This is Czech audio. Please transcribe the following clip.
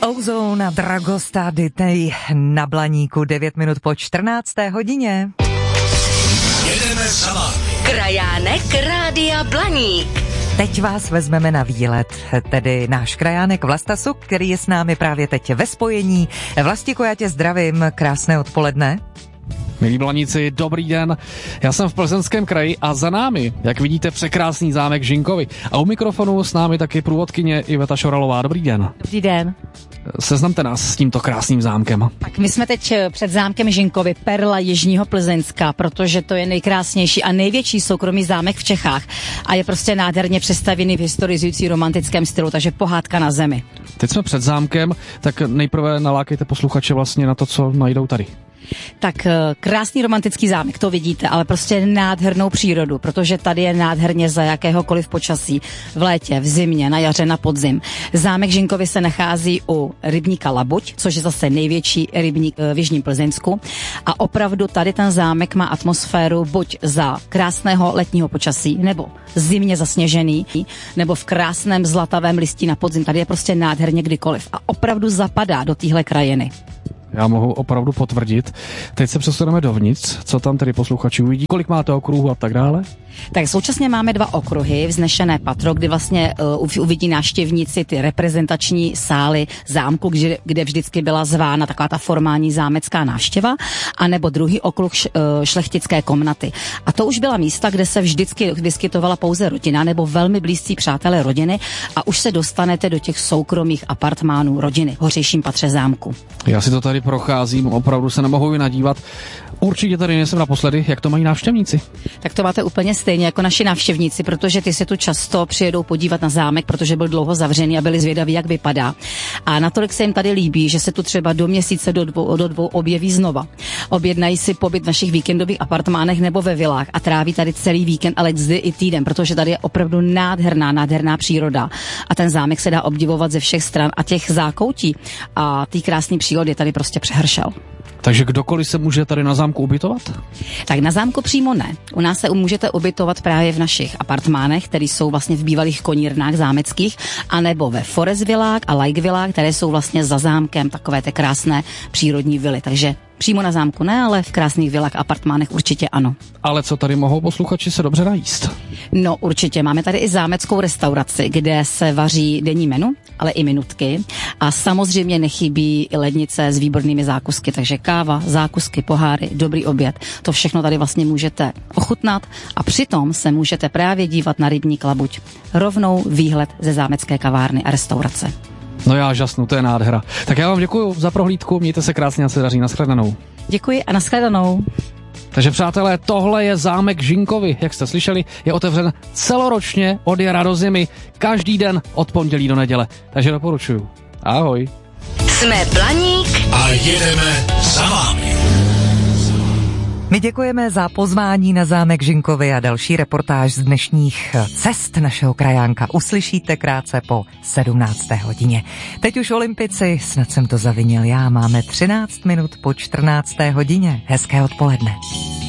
Ozone a Dragosta Ditej na Blaníku 9 minut po 14. hodině. Jedeme za vámi. Krajánek Rádia Blaník. Teď vás vezmeme na výlet, tedy náš krajánek Vlasta Suk, který je s námi právě teď ve spojení. Vlastíku, já tě zdravím, krásné odpoledne. Milí Blaníci, dobrý den. Já jsem v Plzeňském kraji a za námi, jak vidíte, překrásný zámek Žinkovy. A u mikrofonu s námi taky průvodkyně Iveta Šoralová. Dobrý den. Dobrý den. Seznamte nás s tímto krásným zámkem. Tak my jsme teď před zámkem Žinkovy, perla jižního Plzeňska, protože to je nejkrásnější a největší soukromý zámek v Čechách a je prostě nádherně přestavěný v historizující romantickém stylu, takže pohádka na zemi. Teď jsme před zámkem, tak nejprve nalákejte posluchače vlastně na to, co najdou tady. Tak krásný romantický zámek, to vidíte, ale prostě nádhernou přírodu, protože tady je nádherně za jakéhokoliv počasí, v létě, v zimě, na jaře, na podzim. Zámek Žinkovy se nachází u rybníka Labuť, což je zase největší rybník v jižním Plzeňsku. A opravdu tady ten zámek má atmosféru buď za krásného letního počasí, nebo zimně zasněžený, nebo v krásném zlatavém listí na podzim. Tady je prostě nádherně kdykoliv a opravdu zapadá do téhle krajiny. Já mohu opravdu potvrdit. Teď se přesuneme dovnitř, co tam tedy posluchači uvidí, kolik máte okruhů a tak dále. Tak současně máme 2 okruhy, vznešené patro, kde vlastně uvidí návštěvníci ty reprezentační sály zámku, kde vždycky byla zvána taková ta formální zámecká návštěva, anebo druhý okruh šlechtické komnaty. A to už byla místa, kde se vždycky vyskytovala pouze rodina nebo velmi blízcí přátelé rodiny a už se dostanete do těch soukromých apartmánů rodiny v hořejším patře zámku. Já si to tady procházím, opravdu se nemohu nadívat. Určitě tady nejsem naposledy, jak to mají návštěvníci. Tak to máte úplně stejně jako naši návštěvníci, protože ty se tu často přijedou podívat na zámek, protože byl dlouho zavřený a byli zvědaví, jak vypadá. A natolik se jim tady líbí, že se tu třeba do měsíce, do dvou objeví znova. Objednají si pobyt v našich víkendových apartmánech nebo ve vilách a tráví tady celý víkend, ale vždy i týden, protože tady je opravdu nádherná příroda. A ten zámek se dá obdivovat ze všech stran a těch zákoutí a té krásné přírody tady prostě přehršel. Takže kdokoliv se může tady na zámku ubytovat? Tak na zámku přímo ne. U nás se můžete ubytovat právě v našich apartmánech, které jsou vlastně v bývalých konírnách zámeckých, anebo ve forest villách a like villách, které jsou vlastně za zámkem, takové ty krásné přírodní vily. Takže přímo na zámku ne, ale v krásných vilách a apartmánech určitě ano. Ale co tady mohou posluchači se dobře najíst? No určitě, máme tady i zámeckou restauraci, kde se vaří denní menu, ale i minutky a samozřejmě nechybí i lednice s výbornými zákusky, takže káva, zákusky, poháry, dobrý oběd, to všechno tady vlastně můžete ochutnat a přitom se můžete právě dívat na rybník Labuť. Rovnou výhled ze zámecké kavárny a restaurace. No já žasnu, to je nádhera. Tak já vám děkuju za prohlídku, mějte se krásně a se daří, nashledanou. Děkuji a nashledanou. Takže přátelé, tohle je zámek Žinkovy, jak jste slyšeli, je otevřen celoročně od jara do zimy, každý den od pondělí do neděle. Takže doporučuju. Ahoj. Jsme Blaník a jedeme za vámi. My děkujeme za pozvání na zámek Žinkovy a další reportáž z dnešních cest našeho krajánka uslyšíte krátce po 17. hodině. Teď už olympici, snad jsem to zavinil já, máme 13 minut po 14. hodině. Hezké odpoledne.